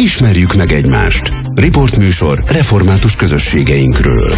Ismerjük meg egymást. Riportműsor református közösségeinkről.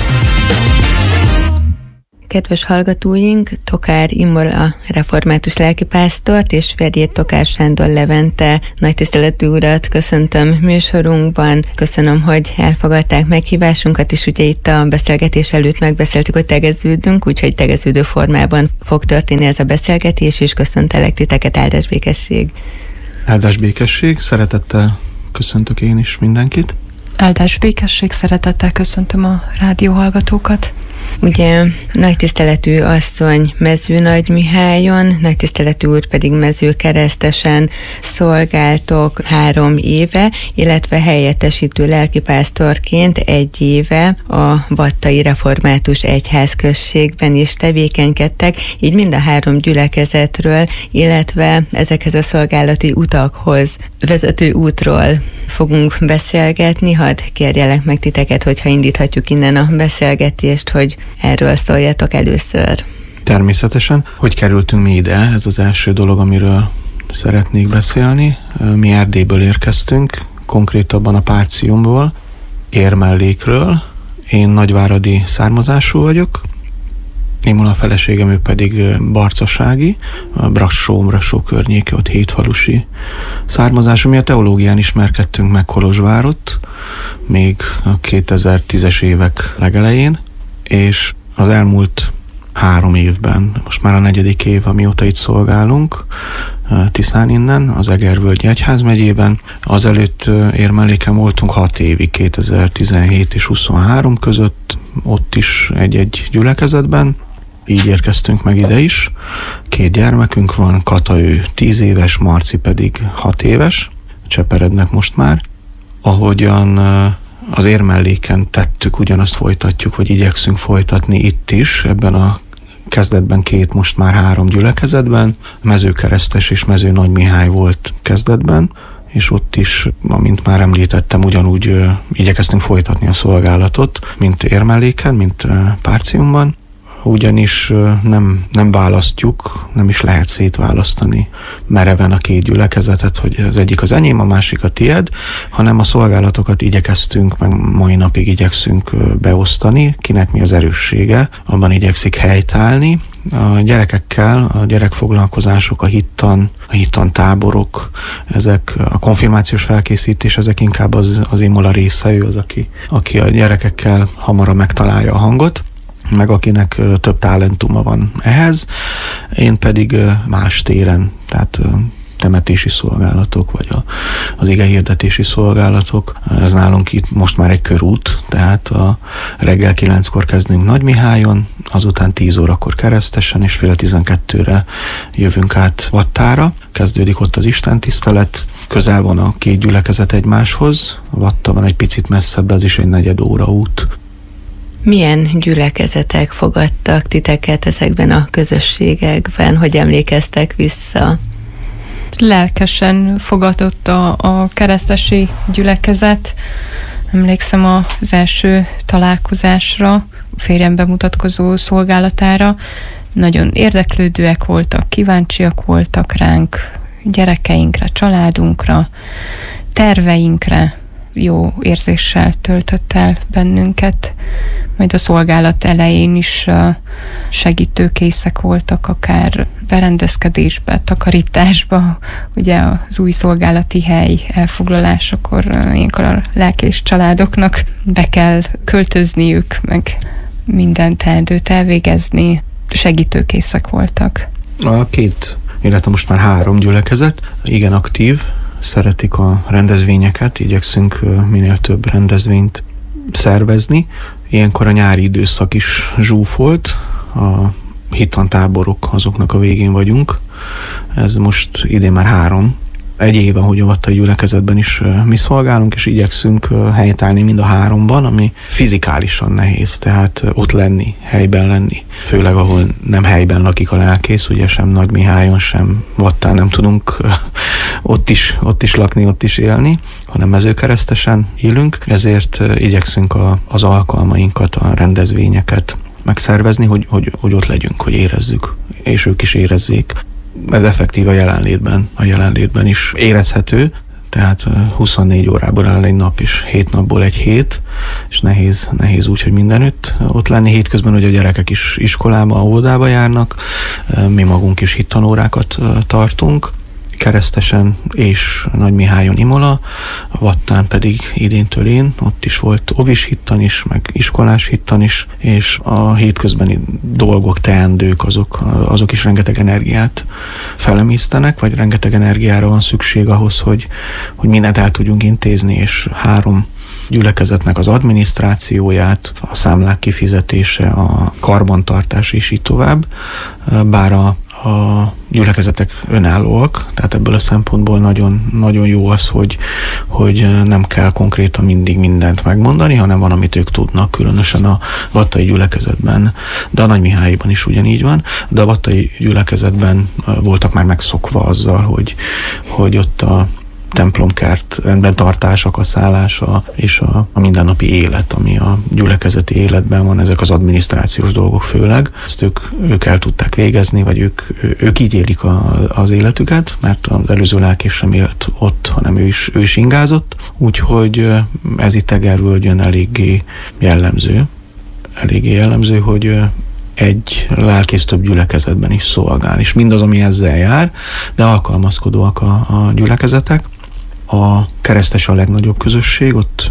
Kedves hallgatóink, Tokár Imola református lelkipásztort és férjét Tokár Sándor Levente nagytiszteletű urat köszöntöm műsorunkban. Köszönöm, hogy elfogadták meghívásunkat, és ugye itt a beszélgetés előtt megbeszéltük, hogy tegeződünk, úgyhogy tegeződő formában fog történni ez a beszélgetés, és köszöntelek titeket, áldás békesség. Áldás békesség, szeretettel köszöntök én is mindenkit. Áldás békesség, szeretettel köszöntöm a rádióhallgatókat. Ugye nagytiszteletű asszony Mező Nagymihályon, nagytiszteletű úr pedig Mezőkeresztesen szolgáltok 3 éve, illetve helyettesítő lelkipásztorként 1 éve a Vattai Református Egyházközségben is tevékenykedtek, így mind a 3 gyülekezetről, illetve ezekhez a szolgálati utakhoz vezető útról fogunk beszélgetni. Hadd kérjelek meg titeket, hogyha indíthatjuk innen a beszélgetést, hogy erről szóljatok először. Természetesen. Hogy kerültünk mi ide? Ez az első dolog, amiről szeretnék beszélni. Mi Erdélyből érkeztünk, konkrétabban a Párciumból, Érmellékről. Én nagyváradi származású vagyok, Imola feleségem, ő pedig barcasági, a Brassó környéke, ott 7 falusi származású. Mi a teológián ismerkedtünk meg Kolozsvárott, még a 2010-es évek legelején, és az elmúlt 3 évben, most már a 4. év, amióta itt szolgálunk, Tiszán innen, az Egervölgyi Egyházmegyében. Azelőtt Érmelléken voltunk 6 évig, 2017 és 23 között, ott is egy gyülekezetben. Így érkeztünk meg ide is. 2 gyermekünk van, Kata ő 10 éves, Marci pedig 6 éves, cseperednek most már. Ahogyan az Érmelléken tettük, ugyanazt folytatjuk, vagy igyekszünk folytatni itt is, ebben a kezdetben 2, most már 3 gyülekezetben. Mezőkeresztes és Mező Nagymihály volt kezdetben, és ott is, amint már említettem, ugyanúgy igyekeztünk folytatni a szolgálatot, mint Érmelléken, mint Párciumban. Ugyanis nem választjuk, nem is lehet szétválasztani mereven a 2 gyülekezetet, hogy az egyik az enyém, a másik a tied, hanem a szolgálatokat igyekeztünk, meg mai napig igyekszünk beosztani, kinek mi az erőssége, abban igyekszik helytállni. A gyerekekkel, a gyerekfoglalkozások, a hittan táborok, ezek a konfirmációs felkészítés, ezek inkább az Imola része, ő az, aki a gyerekekkel hamarabb megtalálja a hangot, meg akinek több talentuma van ehhez, én pedig más téren, tehát temetési szolgálatok, vagy az igehirdetési szolgálatok. Ez nálunk itt most már egy körút, tehát a reggel 9-kor kezdünk Nagymihályon, azután 10 órakor Keresztesen, és fél 12-re jövünk át Vattára. Kezdődik ott az istentisztelet, közel van a 2 gyülekezet egymáshoz, Vatta van egy picit messzebb, ez is egy 4 óra út. Milyen gyülekezetek fogadtak titeket ezekben a közösségekben? Hogy emlékeztek vissza? Lelkesen fogadott a keresztesi gyülekezet. Emlékszem az első találkozásra, férjem bemutatkozó szolgálatára. Nagyon érdeklődőek voltak, kíváncsiak voltak ránk, gyerekeinkre, családunkra, terveinkre. Jó érzéssel töltött el bennünket. Majd a szolgálat elején is segítőkészek voltak, akár berendezkedésbe, takarításba. Ugye az új szolgálati hely elfoglalásakor ilyenkor a lelkész családoknak be kell költözniük, meg minden teendőt elvégezni. Segítőkészek voltak. A 2, illetve most már 3 gyülekezet, igen aktív, szeretik a rendezvényeket, igyekszünk minél több rendezvényt szervezni. Ilyenkor a nyári időszak is zsúfolt, a hittantáborok, azoknak a végén vagyunk. Ez most idén már 3. 1 éve, hogy a Vattai gyülekezetben is mi szolgálunk, és igyekszünk helytállni mind a 3-ban, ami fizikálisan nehéz, tehát ott lenni, helyben lenni. Főleg, ahol nem helyben lakik a lelkész, ugye sem Nagymihályon, sem Vattán nem tudunk ott is lakni, ott is élni, hanem Mezőkeresztesen élünk, ezért igyekszünk az alkalmainkat, a rendezvényeket megszervezni, hogy ott legyünk, hogy érezzük, és ők is érezzék. Ez effektív a jelenlétben is érezhető, tehát 24 órából áll egy nap, és 7 napból egy hét, és nehéz úgy, hogy mindenütt ott lenni. Hétközben ugye a gyerekek is iskolába, óvodába járnak, mi magunk is hittanórákat tartunk, Keresztesen és Nagymihályon Imola, a Vattán pedig idéntől én, ott is volt ovis hittan is, meg iskolás hittan is, és a hétközbeni dolgok, teendők, azok is rengeteg energiát felemésztenek, vagy rengeteg energiára van szükség ahhoz, hogy mindent el tudjunk intézni, és 3 gyülekezetnek az adminisztrációját, a számlák kifizetése, a karbantartás és így tovább, bár a gyülekezetek önállóak, tehát ebből a szempontból nagyon, nagyon jó az, hogy nem kell konkrétan mindig mindent megmondani, hanem van, amit ők tudnak, különösen a vattai gyülekezetben, de a Nagymihályiban is ugyanígy van, de a vattai gyülekezetben voltak már megszokva azzal, hogy ott a templomkert rendben tartása, kaszálása és a mindennapi élet, ami a gyülekezeti életben van, ezek az adminisztrációs dolgok főleg. Ezt ők el tudták végezni, vagy ők így élik az életüket, mert az előző lelkész sem élt ott, hanem ő is ingázott. Úgyhogy ez itt Egervölgyön eléggé jellemző, hogy egy lelkész több gyülekezetben is szolgál, és mindaz, ami ezzel jár, de alkalmazkodóak a gyülekezetek. A Keresztes a legnagyobb közösség, ott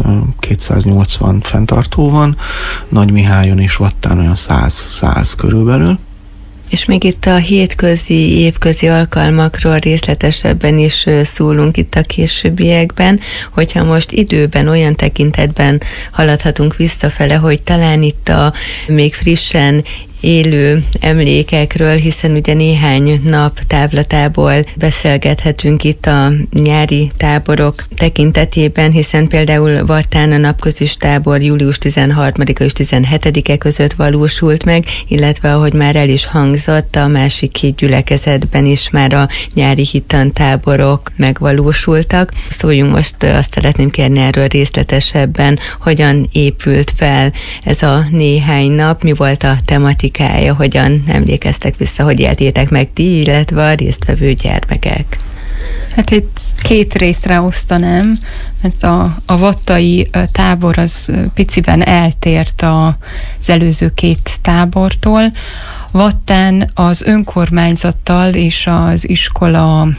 280 fenntartó van, Nagymihályon és Vattán olyan 100 körülbelül. És még itt a hétközi, évközi alkalmakról részletesebben is szólunk itt a későbbiekben, hogyha most időben, olyan tekintetben haladhatunk visszafele, hogy talán itt a még frissen élő emlékekről, hiszen ugye néhány nap távlatából beszélgethetünk itt a nyári táborok tekintetében, hiszen például Vattán a napközis tábor július 13-a és 17-e között valósult meg, illetve ahogy már el is hangzott, a másik 2 gyülekezetben is már a nyári hittantáborok megvalósultak. Szóljunk most, azt szeretném kérni erről részletesebben, hogyan épült fel ez a néhány nap, mi volt a tematikája, hogyan emlékeztek vissza, hogy éltétek meg ti, illetve a résztvevő gyermekek? Hát itt 2 részre osztanám, mert a vattai tábor az piciben eltért az előző 2 tábortól. Vattán az önkormányzattal és az iskola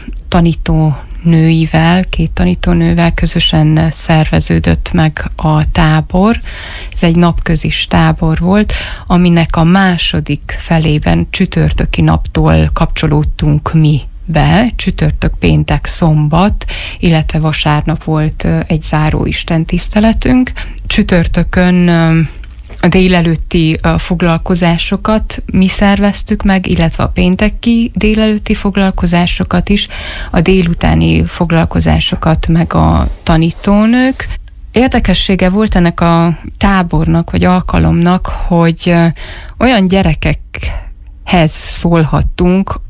tanítónőivel, 2 tanítónővel közösen szerveződött meg a tábor. Ez egy napközis tábor volt, aminek a második felében csütörtöki naptól kapcsolódtunk mi be, csütörtök, péntek, szombat, illetve vasárnap volt egy záró istentiszteletünk. Csütörtökön a délelőtti foglalkozásokat mi szerveztük meg, illetve a pénteki délelőtti foglalkozásokat is, a délutáni foglalkozásokat meg a tanítónők. Érdekessége volt ennek a tábornak, vagy alkalomnak, hogy olyan gyerekekhez szólhattunk,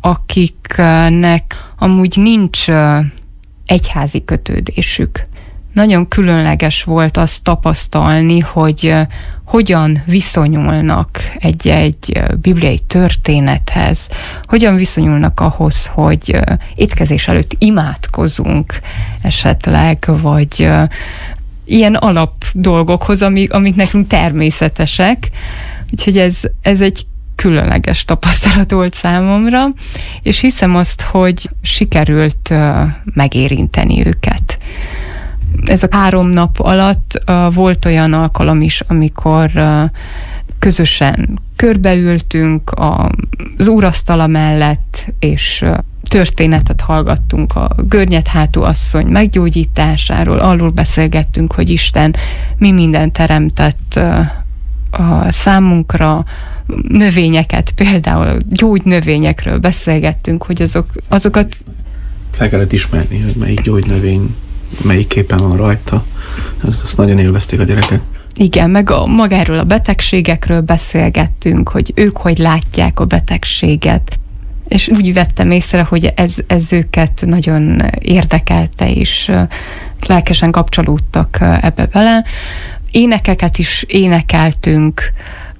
akiknek amúgy nincs egyházi kötődésük. Nagyon különleges volt azt tapasztalni, hogy hogyan viszonyulnak egy bibliai történethez, hogyan viszonyulnak ahhoz, hogy étkezés előtt imádkozunk esetleg, vagy ilyen alap dolgokhoz, amik nekünk természetesek. Úgyhogy ez egy különleges tapasztalat volt számomra, és hiszem azt, hogy sikerült megérinteni őket. Ez a 3 nap alatt volt olyan alkalom is, amikor közösen körbeültünk az úrasztala mellett, és történetet hallgattunk a Görnyethátú asszony meggyógyításáról, arról beszélgettünk, hogy Isten mi mindent teremtett a számunkra, növényeket, például gyógynövényekről beszélgettünk, hogy azokat fel kellett ismerni, hogy melyik gyógynövény melyik képen van rajta. Ezt nagyon élvezték a gyerekek. Igen, meg magáról a betegségekről beszélgettünk, hogy ők hogy látják a betegséget. És úgy vettem észre, hogy ez őket nagyon érdekelte, és lelkesen kapcsolódtak ebbe bele. Énekeket is énekeltünk,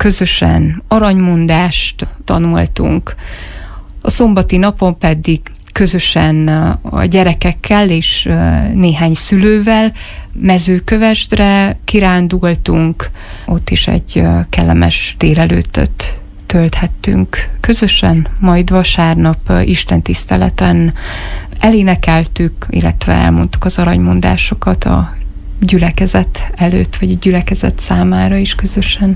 közösen aranymondást tanultunk. A szombati napon pedig közösen a gyerekekkel és néhány szülővel Mezőkövesdre kirándultunk, ott is egy kellemes délelőttöt tölthettünk közösen, majd vasárnap istentiszteleten elénekeltük, illetve elmondtuk az aranymondásokat a gyülekezet előtt, vagy a gyülekezet számára is közösen.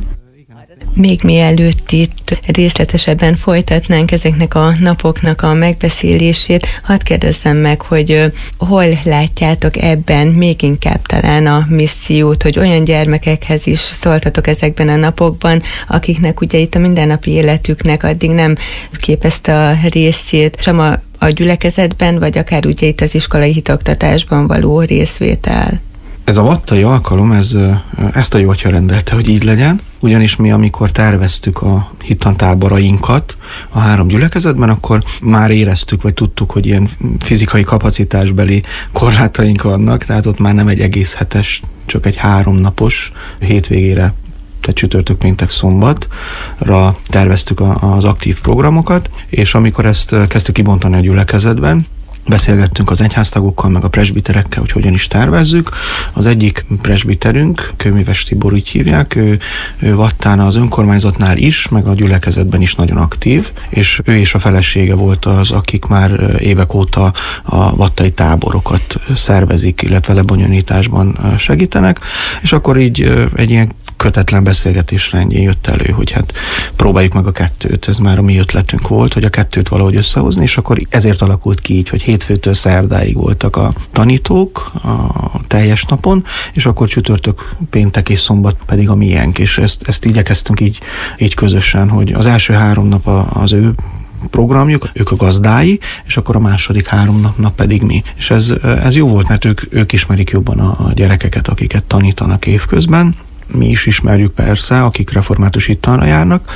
Még mielőtt itt részletesebben folytatnánk ezeknek a napoknak a megbeszélését, hadd kérdezzem meg, hogy hol látjátok ebben még inkább talán a missziót, hogy olyan gyermekekhez is szóltatok ezekben a napokban, akiknek ugye itt a mindennapi életüknek addig nem képezte a részét, sem a gyülekezetben, vagy akár ugye itt az iskolai hitoktatásban való részvétel. Ez a vattai alkalom, ezt a jó atya rendelte, hogy így legyen, ugyanis mi, amikor terveztük a hittantáborainkat a 3 gyülekezetben, akkor már éreztük, vagy tudtuk, hogy ilyen fizikai kapacitásbeli korlátaink vannak, tehát ott már nem egy egész hetes, csak egy 3 napos hétvégére, tehát csütörtök, péntek, szombatra terveztük az aktív programokat, és amikor ezt kezdtük kibontani a gyülekezetben, beszélgettünk az egyháztagokkal, meg a presbiterekkel, hogy hogyan is tervezzük. Az egyik presbiterünk, Kőműves Tibor, úgy hívják, ő Vattán az önkormányzatnál is, meg a gyülekezetben is nagyon aktív, és ő és a felesége volt az, akik már évek óta a vattai táborokat szervezik, illetve lebonyolításban segítenek, és akkor így egy ilyen kötetlen beszélgetés rendjén jött elő, hogy hát próbáljuk meg a 2-t, ez már a mi ötletünk volt, hogy a 2-t valahogy összehozni, és akkor ezért alakult ki így, hogy hétfőtől szerdáig voltak a tanítók a teljes napon, és akkor csütörtök, péntek és szombat pedig a miénk, és ezt igyekeztünk így közösen, hogy az első 3 nap az ő programjuk, ők a gazdái, és akkor a második 3 napnak pedig mi. És ez jó volt, mert ők ismerik jobban a gyerekeket, akiket tanítanak évközben. Mi is ismerjük persze, akik református hittanra járnak,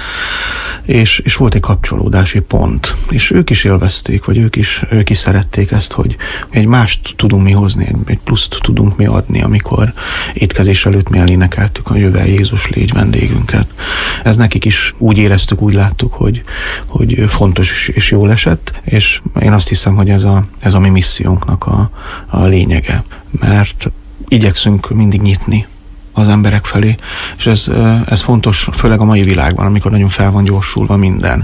és volt egy kapcsolódási pont. És ők is élvezték, vagy ők is szerették ezt, hogy egy mást tudunk mi hozni, egy pluszt tudunk mi adni, amikor étkezés előtt mi elénekeltük a Jövel Jézus, légy vendégünket. Ez nekik is úgy éreztük, úgy láttuk, hogy fontos és jól esett, és én azt hiszem, hogy ez a mi missziónknak a lényege, mert igyekszünk mindig nyitni az emberek felé, és ez fontos, főleg a mai világban, amikor nagyon fel van gyorsulva minden.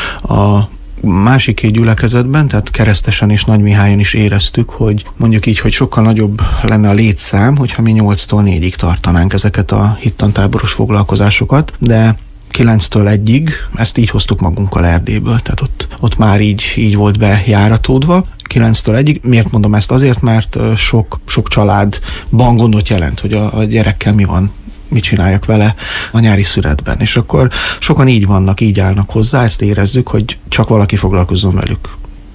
A másik 2 gyülekezetben, tehát Keresztesen és Nagymihályon is éreztük, hogy mondjuk így, hogy sokkal nagyobb lenne a létszám, hogyha mi 8-tól 4-ig tartanánk ezeket a hittantáboros foglalkozásokat, de 9-től 1-ig, ezt így hoztuk magunkkal Erdélyből, tehát ott már így volt bejáratódva, 9-től 1-ig. Miért mondom ezt? Azért, mert sok családban gondot jelent, hogy a gyerekkel mi van, mit csináljak vele a nyári szünetben. És akkor sokan így vannak, így állnak hozzá, ezt érezzük, hogy csak valaki foglalkozzon velük.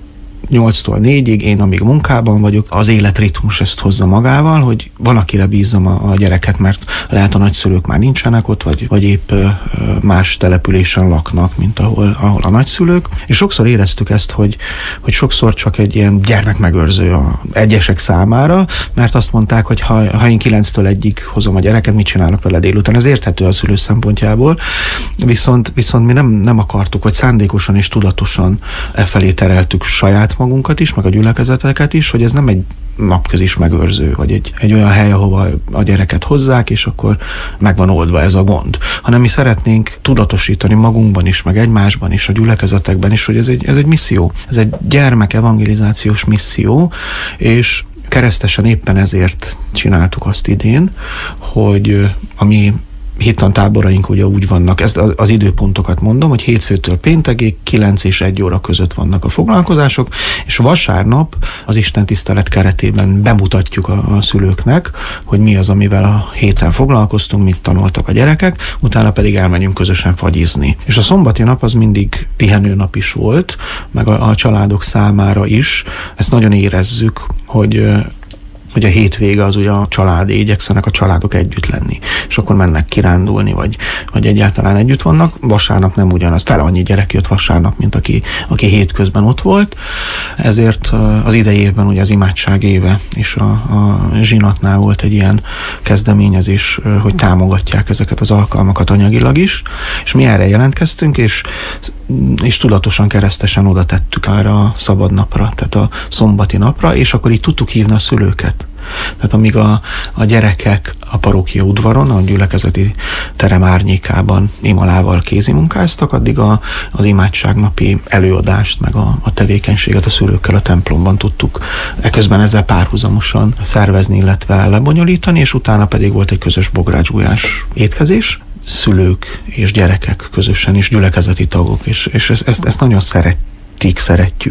8-tól 4-ig, én amíg munkában vagyok, az életritmus ezt hozza magával, hogy van, akire bízzam a gyereket, mert lehet a nagyszülők már nincsenek ott, vagy épp más településen laknak, mint ahol a nagyszülők. És sokszor éreztük ezt, hogy sokszor csak egy ilyen gyermekmegőrző egyesek számára, mert azt mondták, hogy ha én 9-től 1-ig hozom a gyereket, mit csinálok vele délután? Ez érthető a szülő szempontjából, viszont mi nem akartuk, vagy szándékosan és tudatosan felé tereltük saját magunkat is, meg a gyülekezeteket is, hogy ez nem egy napközis megőrző, vagy egy olyan hely, ahova a gyereket hozzák, és akkor meg van oldva ez a gond. Hanem mi szeretnénk tudatosítani magunkban is, meg egymásban is, a gyülekezetekben is, hogy ez egy misszió. Ez egy gyermek evangelizációs misszió, és Keresztesen éppen ezért csináltuk azt idén, hogy ami hittantáboraink ugye úgy vannak, ezt az időpontokat mondom, hogy hétfőtől péntekig 9 és 1 óra között vannak a foglalkozások, és vasárnap az istentisztelet keretében bemutatjuk a szülőknek, hogy mi az, amivel a héten foglalkoztunk, mit tanultak a gyerekek, utána pedig elmegyünk közösen fagyizni. És a szombati nap az mindig pihenőnap is volt, meg a családok számára is. Ezt nagyon érezzük, hogy a hétvége az ugye a család, igyekszenek a családok együtt lenni, és akkor mennek kirándulni, vagy egyáltalán együtt vannak. Vasárnap nem ugyanaz, fel annyi gyerek jött vasárnap, mint aki hétközben ott volt. Ezért az idei évben ugye az imádság éve, és a zsinatnál volt egy ilyen kezdeményezés, hogy támogatják ezeket az alkalmakat anyagilag is, és mi erre jelentkeztünk, és és tudatosan keresztesen oda tettük arra a szabad napra, tehát a szombati napra, és akkor így tudtuk hívni a szülőket. Tehát amíg a gyerekek a parókia udvaron, a gyülekezeti terem árnyékában imalával kézimunkáztak, addig az imádságnapi előadást, meg a tevékenységet a szülőkkel a templomban tudtuk eközben ezzel párhuzamosan szervezni, illetve lebonyolítani, és utána pedig volt egy közös bográcsgulyás étkezés, szülők és gyerekek közösen, és gyülekezeti tagok, és ezt nagyon szeretjük.